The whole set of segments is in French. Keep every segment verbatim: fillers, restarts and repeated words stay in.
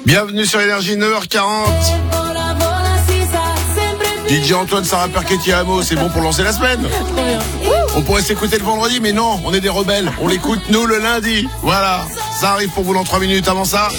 Bienvenue sur Énergie, neuf heures quarante. D J Antoine, Sarah Perchetti Amo, c'est bon pour lancer la semaine. On pourrait s'écouter le vendredi, mais non, on est des rebelles. On l'écoute, nous, le lundi. Voilà, ça arrive pour vous dans trois minutes. Avant ça,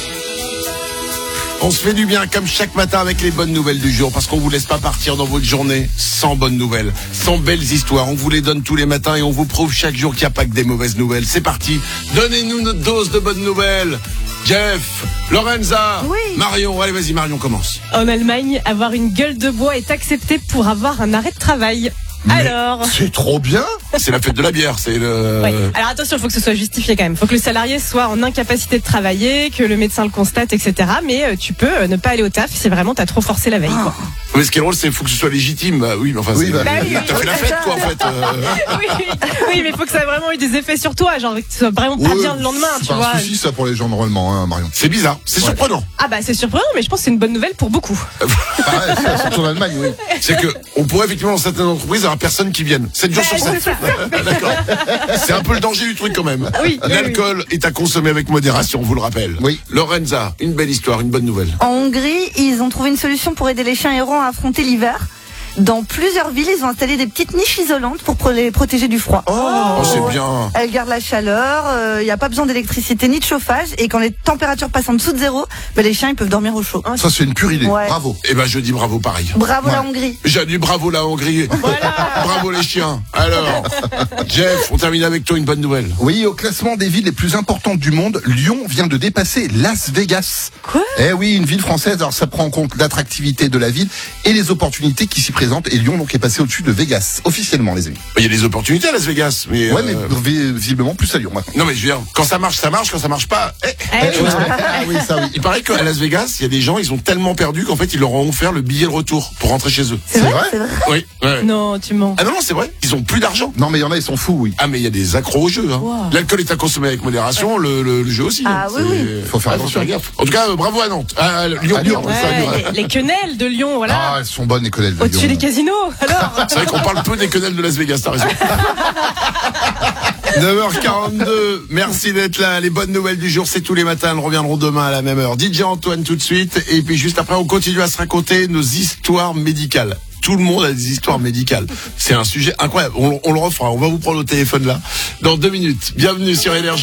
on se fait du bien comme chaque matin avec les bonnes nouvelles du jour, parce qu'on vous laisse pas partir dans votre journée sans bonnes nouvelles, sans belles histoires. On vous les donne tous les matins et on vous prouve chaque jour qu'il n'y a pas que des mauvaises nouvelles. C'est parti, donnez-nous notre dose de bonnes nouvelles. Jeff, Lorenza, oui. Marion, allez vas-y Marion, commence. En Allemagne, avoir une gueule de bois est accepté pour avoir un arrêt de travail. Mais Alors c'est trop bien. C'est la fête de la bière, c'est le... Ouais. Alors attention, il faut que ce soit justifié quand même. Il faut que le salarié soit en incapacité de travailler, que le médecin le constate, et cetera. Mais euh, tu peux euh, ne pas aller au taf si vraiment t'as trop forcé la veille. Quoi. Mais ce qui est drôle, c'est qu'il faut que ce soit légitime. Bah, oui, mais enfin, Oui, c'est... bah, Bah oui, t'as oui, fait la oui, fête, ça. quoi, en fait. Euh... oui, oui, mais il faut que ça ait vraiment eu des effets sur toi, genre que tu sois vraiment pas Ouais, bien le lendemain, c'est tu pas vois. un souci ça pour les gens normalement, hein, Marion. C'est bizarre, c'est Ouais. surprenant. Ah bah c'est surprenant, mais je pense que c'est une bonne nouvelle pour beaucoup. Ah ouais, c'est surtout en Allemagne, oui. C'est que on pourrait effectivement dans certaines entreprises avoir personne qui vienne. sept jours Ouais, sur sept. c'est ça. D'accord. C'est un peu le danger du truc quand même. Oui, oui, L'alcool est à consommer avec modération, on vous le rappelle. Oui. Lorenza, une belle histoire, une bonne nouvelle. En Hongrie, ils ont trouvé une solution pour aider les chiens errants à affronter l'hiver. Dans plusieurs villes, ils ont installé des petites niches isolantes pour pro- les protéger du froid. Oh, c'est bien. Elles gardent la chaleur, il n'y a pas besoin d'électricité ni de chauffage, et quand les températures passent en dessous de zéro, ben les chiens ils peuvent dormir au chaud. Ça c'est une pure idée. Ouais. Bravo. Eh ben je dis bravo pareil. Bravo Ouais. la Hongrie. J'ai dit bravo la Hongrie. Bravo les chiens. Alors, Jeff, on termine avec toi une bonne nouvelle. Oui, au classement des villes les plus importantes du monde, Lyon vient de dépasser Las Vegas. Quoi ? Eh oui, une ville française, alors ça prend en compte l'attractivité de la ville et les opportunités qui s'y présentent. Et Lyon donc est passé au-dessus de Vegas, officiellement les amis. Il y a des opportunités à Las Vegas, mais... Ouais, euh, mais vi- visiblement plus à Lyon maintenant. Non mais je veux dire, quand ça marche, ça marche, quand ça marche pas... eh, Eh Eh, oui. ouais. Ah oui, ça oui. Il paraît qu'à Las Vegas, il y a des gens, ils ont tellement perdu qu'en fait, ils leur ont offert le billet de retour pour rentrer chez eux. C'est vrai, C'est vrai. Oui. Ouais. Non, tu mens. Ah non, non, c'est vrai. Ils ont plus d'argent. Non mais il y en a, ils sont fous, oui. Ah mais il y a des accros au jeu. Hein. Wow. L'alcool est à consommer avec modération, le, le, le jeu aussi. Ah hein. oui, C'est- oui. Faut faire Ah, attention. gaffe. En tout cas, euh, bravo à Nantes. À Lyon. À Lyon, Lyon. ouais. Ouais, les, les quenelles de Lyon, voilà. Ah, elles sont bonnes les quenelles de Au-dessus Lyon. des casinos, alors. C'est vrai qu'on parle peu des quenelles de Las Vegas, t'as raison. neuf heures quarante-deux, merci d'être là. Les bonnes nouvelles du jour, c'est tous les matins. Elles reviendront demain à la même heure. D J Antoine tout de suite. Et puis juste après, on continue à se raconter nos histoires médicales. Tout le monde a des histoires médicales. C'est un sujet incroyable. On, on le refera. On va vous prendre au téléphone là. Dans deux minutes. Bienvenue sur Énergie.